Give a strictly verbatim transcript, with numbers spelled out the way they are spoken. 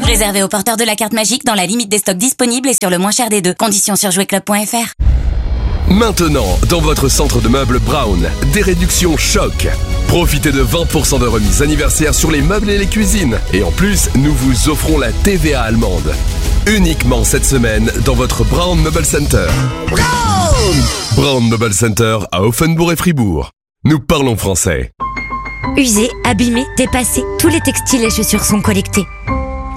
Réservé aux porteurs de la carte magique dans la limite des stocks disponibles et sur le moins cher des deux. Conditions sur jouet club point f r. Maintenant, dans votre centre de meubles Brown, des réductions choc. Profitez de vingt pour cent de remise anniversaire sur les meubles et les cuisines. Et en plus, nous vous offrons la T V A allemande. Uniquement cette semaine dans votre Brown Meuble Center. Brown Brown Meuble Center à Offenbourg et Fribourg. Nous parlons français. Usés, abîmés, dépassés, tous les textiles et chaussures sont collectés.